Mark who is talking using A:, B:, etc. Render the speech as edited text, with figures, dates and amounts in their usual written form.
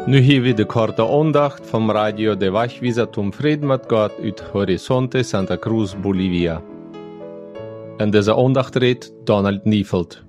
A: Nu hier weer de korte aandacht van Radio de Wachwieser zum Frieden mit Gott uit Horizonte Santa Cruz, Bolivia. En deze aandacht redt Donald Niefeld.